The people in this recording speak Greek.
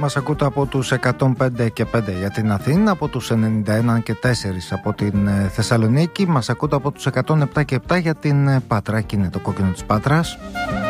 Μας ακούτε από τους 105 και 5 για την Αθήνα, από τους 91 και 4 από την Θεσσαλονίκη. Μας ακούτε από τους 107 και 7 για την Πάτρα, εκεί είναι το κόκκινο της Πάτρας.